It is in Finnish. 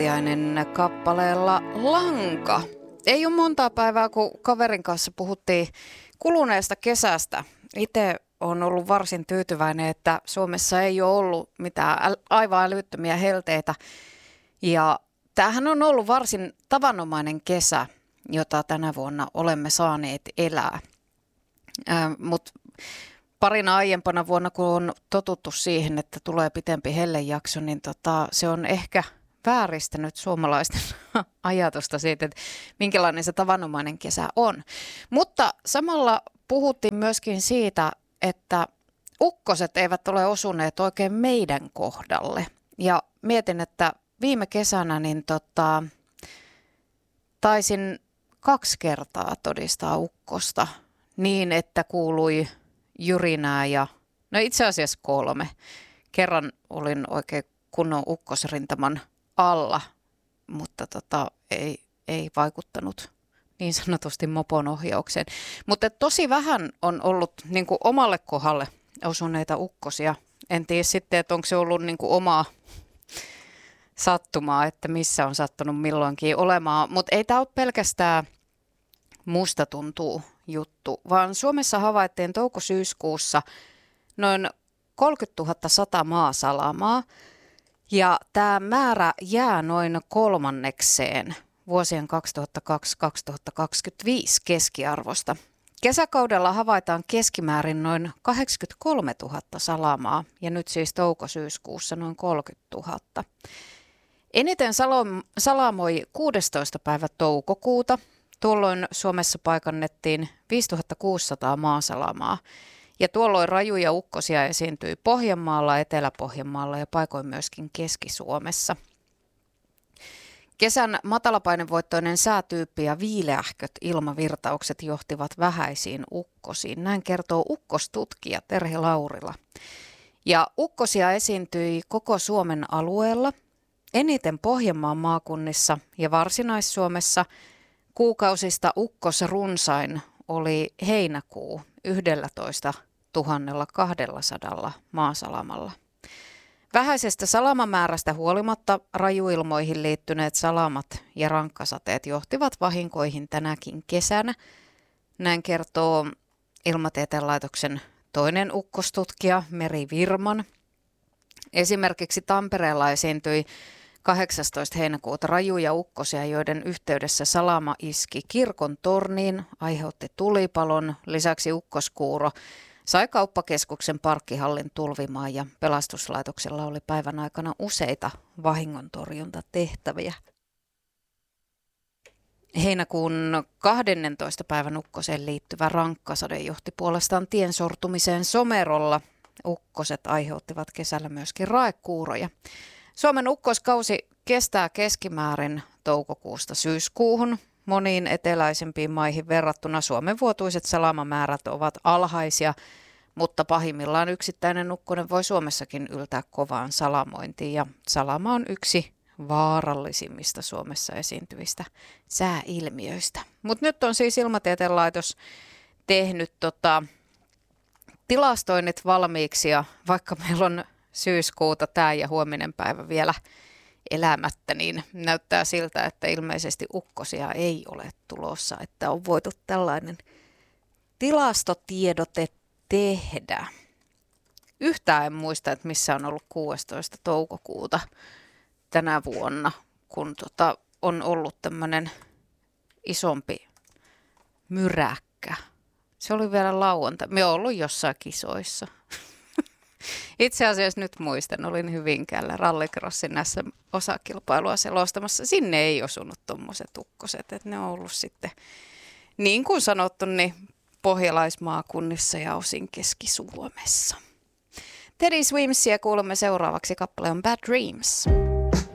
Kappaleella Lanka. Ei ole montaa päivää, kun kaverin kanssa puhuttiin kuluneesta kesästä. Itse olen ollut varsin tyytyväinen, että Suomessa ei ole ollut mitään aivan älyttömiä helteitä. Ja tämähän on ollut varsin tavanomainen kesä, jota tänä vuonna olemme saaneet elää. Mutta parina aiempana vuonna, kun on totuttu siihen, että tulee pitempi hellejakso, niin se on ehkä vääristänyt suomalaisten ajatusta siitä, että minkälainen se tavanomainen kesä on. Mutta samalla puhuttiin myöskin siitä, että ukkoset eivät ole osuneet oikein meidän kohdalle. Ja mietin, että viime kesänä niin taisin 2 kertaa todistaa ukkosta niin, että kuului jyrinää ja no itse asiassa 3. Kerran olin oikein kunnon ukkosrintaman alla, mutta ei vaikuttanut niin sanotusti mopon ohjaukseen. Mutta tosi vähän on ollut niin kuin omalle kohdalle osuneita ukkosia. En tiedä sitten, että onko se ollut niin kuin omaa sattumaa, että missä on sattunut milloinkin olemaan. Mutta ei tämä ole pelkästään musta tuntuu juttu, vaan Suomessa havaittiin touko-syyskuussa noin 30 100 maasalamaa. Ja tämä määrä jää noin 1/3 vuosien 2002-2025 keskiarvosta. Kesäkaudella havaitaan keskimäärin noin 83 000 salamaa ja nyt siis touko-syyskuussa noin 30 000. Eniten salamoi 16. päivä toukokuuta. Tuolloin Suomessa paikannettiin 5600 maasalamaa. Ja tuolloin rajuja ukkosia esiintyi Pohjanmaalla, Etelä-Pohjanmaalla ja paikoin myöskin Keski-Suomessa. Kesän matalapainevoittoinen säätyyppi ja viileähköt ilmavirtaukset johtivat vähäisiin ukkosiin. Näin kertoo ukkostutkija Terhi Laurila. Ja ukkosia esiintyi koko Suomen alueella, eniten Pohjanmaan maakunnissa ja Varsinais-Suomessa. Kuukausista ukkosrunsain oli heinäkuu 11 200 maasalamalla. Vähäisestä salamamäärästä huolimatta rajuilmoihin liittyneet salamat ja rankkasateet johtivat vahinkoihin tänäkin kesänä. Näin kertoo Ilmatieteen laitoksen toinen ukkostutkija Meri Virman. Esimerkiksi Tampereella esiintyi 18. heinäkuuta rajuja ukkosia, joiden yhteydessä salama iski kirkon torniin, aiheutti tulipalon, lisäksi ukkoskuuro sai kauppakeskuksen parkkihallin tulvimaan ja pelastuslaitoksella oli päivän aikana useita vahingontorjuntatehtäviä. Heinäkuun 12. päivän ukkoseen liittyvä rankkasade johti puolestaan tien sortumiseen Somerolla. Ukkoset aiheuttivat kesällä myöskin raekuuroja. Suomen ukkoskausi kestää keskimäärin toukokuusta syyskuuhun. Moniin eteläisempiin maihin verrattuna Suomen vuotuiset salamamäärät ovat alhaisia, mutta pahimmillaan yksittäinen ukkonen voi Suomessakin yltää kovaan salamointiin. Ja salama on yksi vaarallisimmista Suomessa esiintyvistä sääilmiöistä. Mutta nyt on siis Ilmatieteen laitos tehnyt tilastoinnit valmiiksi ja vaikka meillä on syyskuuta tämä ja huominen päivä vielä elämättä, niin näyttää siltä, että ilmeisesti ukkosia ei ole tulossa, että on voitu tällainen tilastotiedote tehdä. Yhtään en muista, että missä on ollut 16. toukokuuta tänä vuonna, kun on ollut tämmöinen isompi myräkkä. Se oli vielä lauantai. Me ollaan ollut jossain kisoissa. Itse asiassa nyt muistan, olin Hyvinkäällä rallycrossin näissä osakilpailua selostamassa. Sinne ei osunut tuommoiset ukkoset, että ne on ollut sitten, niin kuin sanottu, niin pohjalaismaakunnissa ja osin Keski-Suomessa. Teddy Swimsia kuulemme seuraavaksi, kappale on Bad Dreams.